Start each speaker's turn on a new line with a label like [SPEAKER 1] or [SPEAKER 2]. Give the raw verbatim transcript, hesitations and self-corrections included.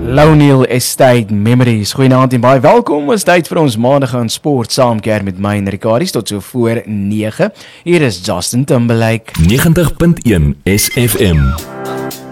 [SPEAKER 1] Lonely Estate Memories. Goeienaand en baie welkom. Is tyd vir ons maandag aan sport saamkeer met my en Ricardis tot so voor nege. Hier is Justin Timberlake.
[SPEAKER 2] negentig punt een S F M.